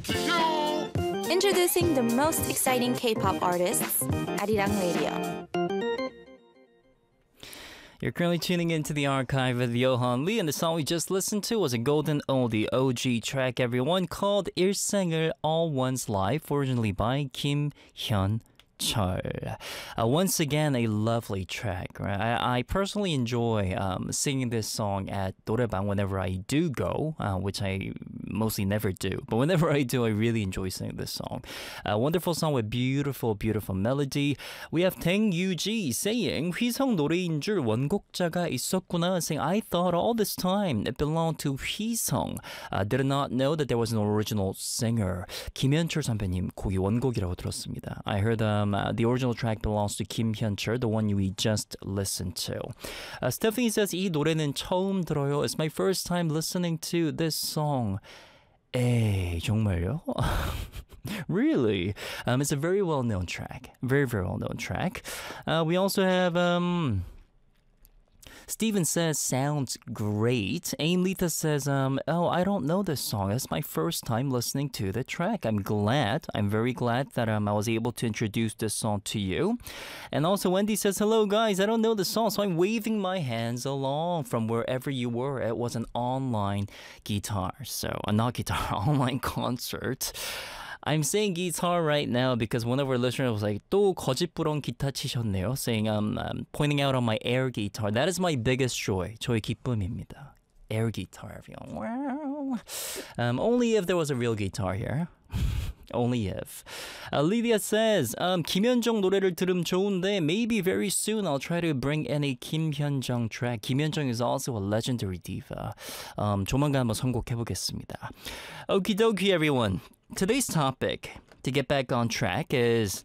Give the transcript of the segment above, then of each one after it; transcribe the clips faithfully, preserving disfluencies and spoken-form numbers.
Introducing the most exciting K-pop artists, Arirang Radio. You're currently tuning into the archive with Johan Lee, and the song we just listened to was a golden oldie O G track, everyone, called 일생을 All One's Life, originally by Kim Hyun Chul. Uh, once again, a lovely track. Right? I, I personally enjoy um, singing this song at 노래방 whenever I do go, uh, which I mostly never do. But whenever I do, I really enjoy singing this song. A wonderful song with beautiful, beautiful melody. We have Deng Yuji saying, 휘성 노래인 줄 원곡자가 있었구나, saying, I thought all this time it belonged to 휘성. Uh, did not know that there was an original singer. 김현철 선배님 곡이 원곡이라고 들었습니다. I heard um, uh, the original track belongs to Kim Hyun-chul, the one we just listened to. Uh, Stephanie says, 이 노래는 처음 들어요. It's my first time listening to this song. 에이, 정말요? Really? Um, it's a very well-known track. Very, very well-known track. Uh, we also have... Um, Steven says, sounds great. Aim Letha says, um, oh, I don't know this song. It's my first time listening to the track. I'm glad. I'm very glad that um, I was able to introduce this song to you. And also Wendy says, hello guys, I don't know the song, so I'm waving my hands along from wherever you were. It was an online guitar. So, uh, not guitar, online concert. I'm saying guitar right now because one of our listeners was like, 또 거짓부렁 기타 치셨네요, saying, um, um, pointing out on my air guitar. That is my biggest joy. 저의 기쁨입니다. Air guitar, everyone. Wow. Um, only if there was a real guitar here. Only if. Uh, Lydia says, um, 김현정 노래를 들으면 좋은데 maybe very soon I'll try to bring in a 김현정 track. 김현정 is also a legendary diva. Um, 조만간 한번 선곡해보겠습니다. Okie dokie, everyone. Today's topic, to get back on track, is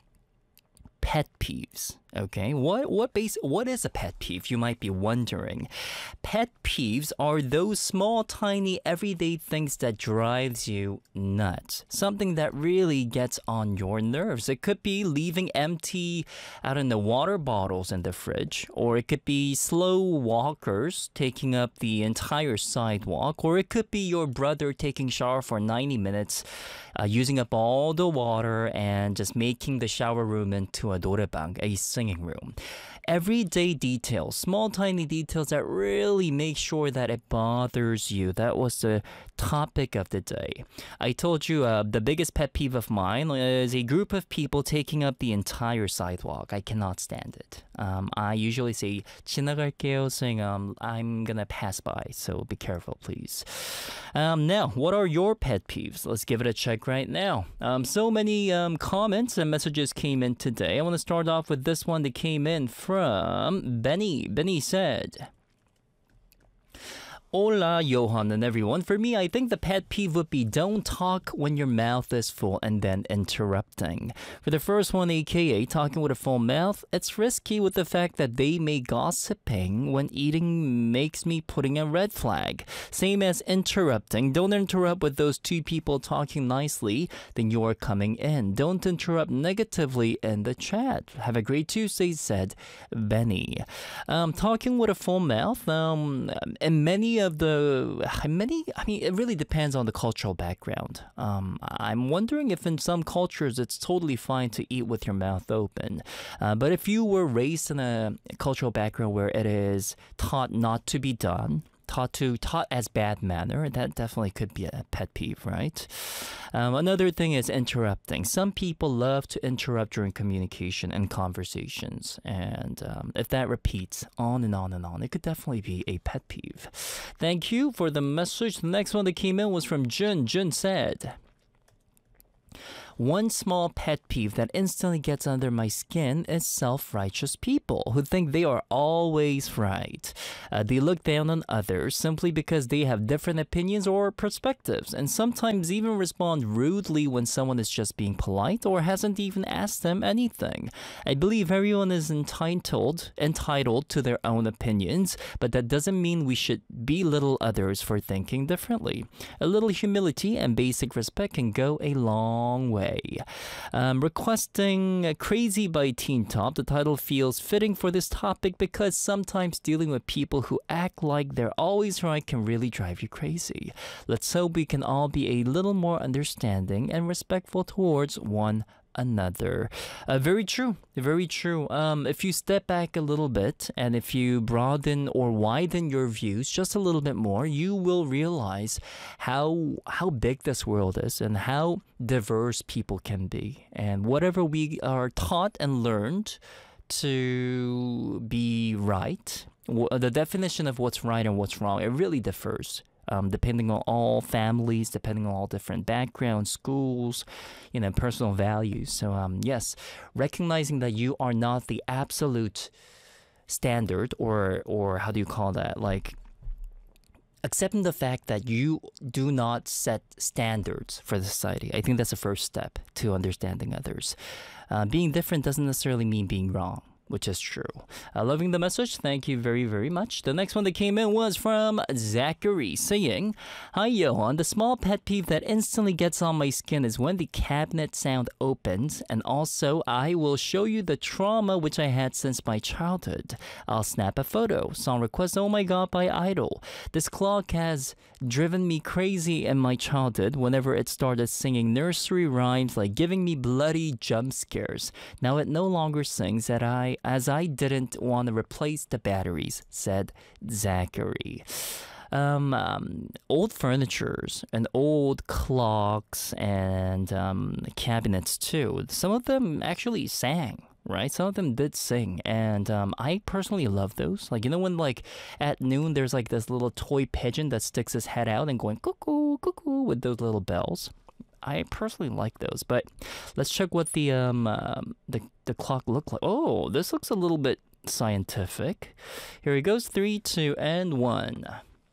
pet peeves. Okay, what what base what is a pet peeve? You might be wondering. Pet peeves are those small, tiny, everyday things that drives you nuts. Something that really gets on your nerves. It could be leaving empty, I don't know, water bottles in the fridge, or it could be slow walkers taking up the entire sidewalk, or it could be your brother taking shower for ninety minutes, uh, using up all the water and just making the shower room into a 노래방, a singing room. Everyday details, small tiny details that really make sure that it bothers you. That was the topic of the day. I told you uh, the biggest pet peeve of mine is a group of people taking up the entire sidewalk. I cannot stand it. Um, I usually say 지나갈게요, saying um, I'm gonna pass by, so be careful, please. Um, now, what are your pet peeves? Let's give it a check right now. Um, so many um, comments and messages came in today. I want to start off with this one that came in from Benny. Benny said, Hola, Johan and everyone. For me, I think the pet peeve would be don't talk when your mouth is full and then interrupting. For the first one, aka talking with a full mouth, it's risky with the fact that they may gossiping when eating makes me putting a red flag. Same as interrupting. Don't interrupt with those two people talking nicely, then you are coming in. Don't interrupt negatively in the chat. Have a great Tuesday, said Benny. Um, talking with a full mouth, um, and many of the many I mean it really depends on the cultural background. um, I'm wondering if in some cultures it's totally fine to eat with your mouth open, uh, but if you were raised in a cultural background where it is taught not to be done, taught to taught as bad manner, that definitely could be a pet peeve, right? Um, another thing is interrupting. Some people love to interrupt during communication and conversations, and um, if that repeats on and on and on, it could definitely be a pet peeve. Thank you for the message. The next one that came in was from Jun. Jun said, one small pet peeve that instantly gets under my skin is self-righteous people who think they are always right. Uh, they look down on others simply because they have different opinions or perspectives, and sometimes even respond rudely when someone is just being polite or hasn't even asked them anything. I believe everyone is entitled entitled to their own opinions, but that doesn't mean we should belittle others for thinking differently. A little humility and basic respect can go a long way. way. Um, requesting Crazy by Teen Top. The title feels fitting for this topic because sometimes dealing with people who act like they're always right can really drive you crazy. Let's hope we can all be a little more understanding and respectful towards one another. Uh, very true. Very true. Um, if you step back a little bit and if you broaden or widen your views just a little bit more, you will realize how how big this world is and how diverse people can be. And whatever we are taught and learned to be right, w- the definition of what's right and what's wrong, it really differs. Um, depending on all families, depending on all different backgrounds, schools, you know, personal values. So, um, yes, recognizing that you are not the absolute standard, or or how do you call that? Like, accepting the fact that you do not set standards for the society. I think that's the first step to understanding others. Uh, being different doesn't necessarily mean being wrong, which is true. Uh, loving the message. Thank you very, very much. The next one that came in was from Zachary saying, Hi, Johan. The small pet peeve that instantly gets on my skin is when the cabinet sound opens. And also, I will show you the trauma which I had since my childhood. I'll snap a photo. Song request, Oh My God by Idol. This clock has driven me crazy in my childhood whenever it started singing nursery rhymes like giving me bloody jump scares. Now it no longer sings that I as I didn't want to replace the batteries, said Zachary. Um, um, old furnitures and old clocks and um, cabinets too. Some of them actually sang, right? Some of them did sing, and um, I personally love those. Like, you know when like at noon there's like this little toy pigeon that sticks his head out and going cuckoo, cuckoo with those little bells. I personally like those, but let's check what the um, um the the clock looked like. Oh, this looks a little bit scientific. Here he goes, three, two, and one.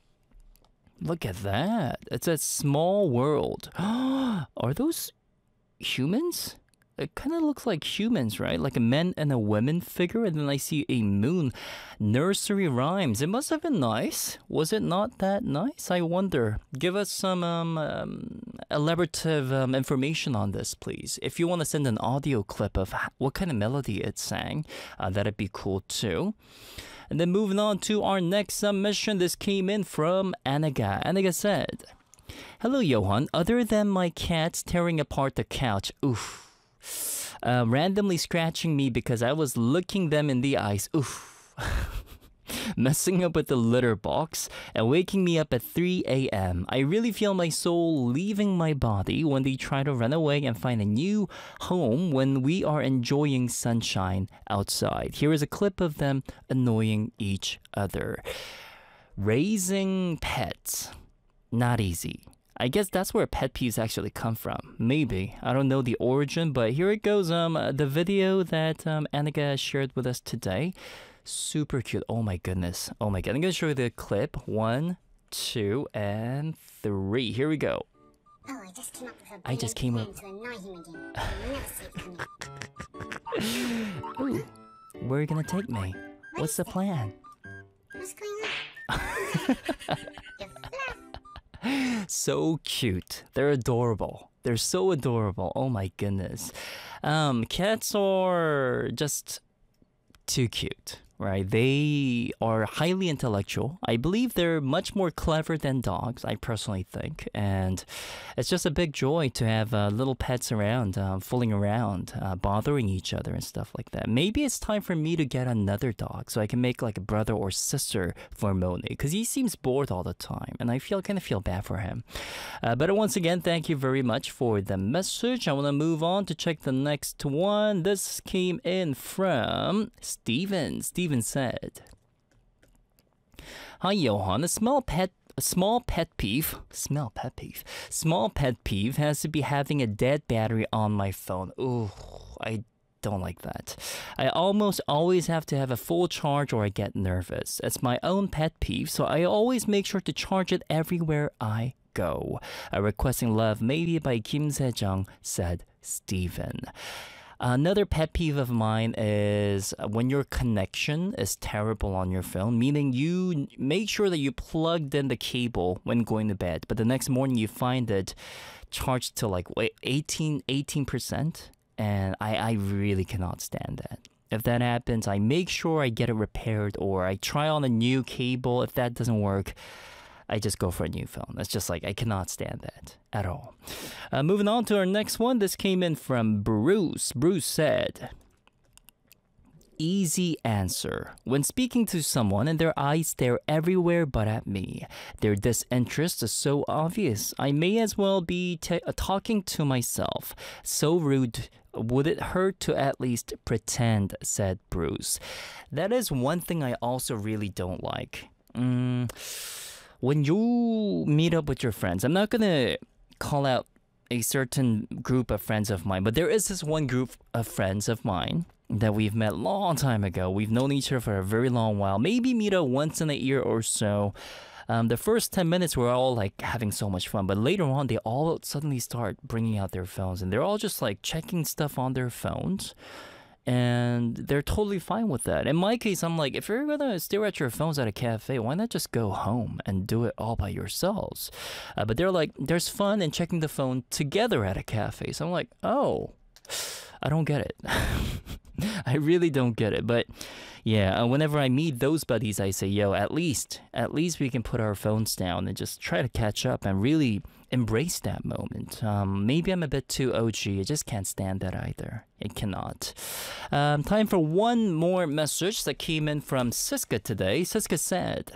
Look at that! It's a small world. Are those humans? It kind of looks like humans, right? Like a man and a woman figure, and then I see a moon. Nursery rhymes. It must have been nice. Was it not that nice? I wonder. Give us some um, um, elaborative um, information on this, please. If you want to send an audio clip of what kind of melody it sang, uh, that'd be cool too. And then moving on to our next submission. This came in from Anaga. Anaga said, Hello, Johan. Other than my cats tearing apart the couch, oof. Uh, randomly scratching me because I was looking them in the eyes. Oof. Messing up with the litter box and waking me up at three a.m. I really feel my soul leaving my body when they try to run away and find a new home when we are enjoying sunshine outside. Here is a clip of them annoying each other. Raising pets, not easy. I guess that's where pet peeves actually come from. Maybe. I don't know the origin, but here it goes. Um, the video that um, Annika shared with us today. Super cute. Oh my goodness. Oh my god. I'm going to show you the clip. One, two, and three. Here we go. Oh, I just came up with a I just came up. to annoy him again. I'll never see it coming. Ooh. Where are you going to take me? What's the plan? What's going on? You're flat. So cute. They're adorable. They're so adorable. Oh my goodness. Um, cats are just too cute, right? They are highly intellectual. I believe they're much more clever than dogs, I personally think. And it's just a big joy to have uh, little pets around, uh, fooling around, uh, bothering each other and stuff like that. Maybe it's time for me to get another dog so I can make like a brother or sister for Mone, because he seems bored all the time and I feel kind of feel bad for him. Uh, but once again, thank you very much for the message. I want to move on to check the next one. This came in from Steven. Steven said, Hi, Johan. A small pet A small pet peeve, small pet peeve, small pet peeve has to be having a dead battery on my phone. Ooh, I don't like that. I almost always have to have a full charge or I get nervous. It's my own pet peeve, so I always make sure to charge it everywhere I go. Uh, requesting love maybe by Kim Se-jung, said Steven. Another pet peeve of mine is when your connection is terrible on your phone, meaning you make sure that you plugged in the cable when going to bed, but the next morning you find it charged to like wait, eighteen, eighteen percent, and I, I really cannot stand that. If that happens, I make sure I get it repaired or I try on a new cable. If that doesn't work, I just go for a new phone. It's just like, I cannot stand that at all. Uh, moving on to our next one. This came in from Bruce. Bruce said, easy answer. When speaking to someone and their eyes stare everywhere but at me, their disinterest is so obvious. I may as well be t- talking to myself. So rude. Would it hurt to at least pretend, said Bruce. That is one thing I also really don't like. Mm, when you meet up with your friends, I'm not going to call out a certain group of friends of mine, but there is this one group of friends of mine that we've met a long time ago. We've known each other for a very long while, maybe meet up once in a year or so. Um, the first ten minutes we're all like having so much fun, but later on they all suddenly start bringing out their phones and they're all just like checking stuff on their phones, and they're totally fine with that. In my case, I'm like, if you're gonna stare at your phones at a cafe, why not just go home and do it all by yourselves? Uh, but they're like, there's fun in checking the phone together at a cafe. So I'm like, oh, I don't get it. I really don't get it. But yeah, uh, whenever I meet those buddies, I say, yo, at least, at least we can put our phones down and just try to catch up and really embrace that moment. Um, maybe I'm a bit too O G. I just can't stand that either. It cannot. Um, time for one more message that came in from Siska today. Siska said,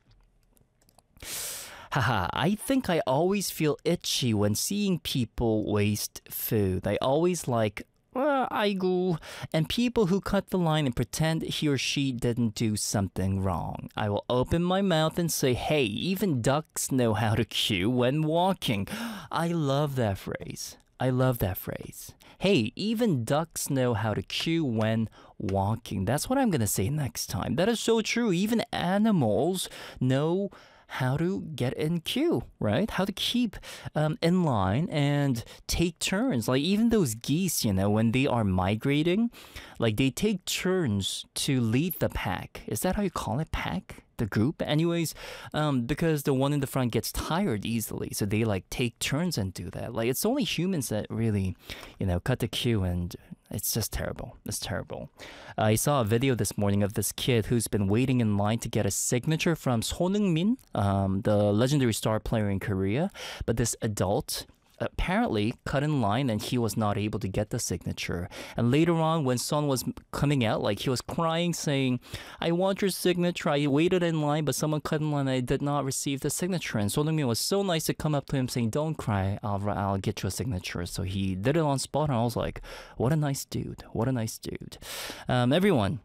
haha, I think I always feel itchy when seeing people waste food. I always like, Uh, aigu, and people who cut the line and pretend he or she didn't do something wrong. I will open my mouth and say, hey, even ducks know how to queue when walking. I love that phrase. I love that phrase. Hey, even ducks know how to queue when walking. That's what I'm gonna say next time. That is so true. Even animals know how to get in queue, right? How to keep um, in line and take turns. Like even those geese, you know, when they are migrating, like they take turns to lead the pack. Is that how you call it? Pack? The group? Anyways, um, because the one in the front gets tired easily. So they like take turns and do that. Like it's only humans that really, you know, cut the queue, and it's just terrible. It's terrible. Uh, I saw a video this morning of this kid who's been waiting in line to get a signature from Son Heung-min, um, the legendary star player in Korea. But this adult apparently cut in line and he was not able to get the signature. And later on, when Son was coming out, like he was crying saying, I want your signature. I waited in line, but someone cut in line and I did not receive the signature. And Son Heung-min was so nice to come up to him saying, don't cry, I'll, I'll get you a signature. So he did it on spot, and I was like, what a nice dude. What a nice dude. Um, everyone,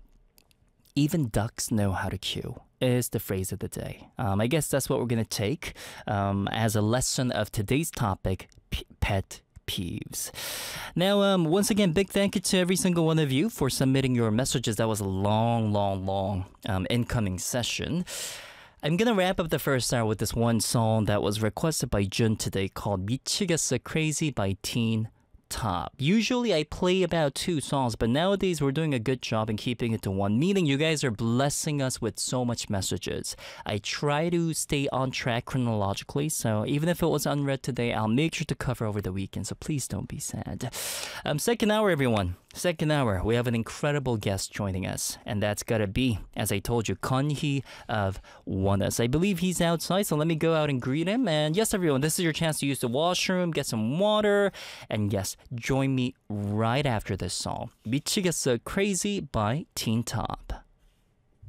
even ducks know how to queue is the phrase of the day. Um, I guess that's what we're going to take um, as a lesson of today's topic, p- pet peeves. Now, um, once again, big thank you to every single one of you for submitting your messages. That was a long, long, long um, incoming session. I'm going to wrap up the first hour with this one song that was requested by Jun today called 미치겠어 Crazy by Teen Top. Usually I play about two songs, but nowadays we're doing a good job in keeping it to one, meaning you guys are blessing us with so much messages. I try to stay on track chronologically, so even if it was unread today, I'll make sure to cover over the weekend, so please don't be sad. Um, second hour, everyone. Second hour, we have an incredible guest joining us, and that's gotta be, as I told you, Kun-hee of ONEUS. I believe he's outside, so let me go out and greet him. And yes, everyone, this is your chance to use the washroom, get some water, and yes, join me right after this song. 미치겠어 Crazy by Teen Top.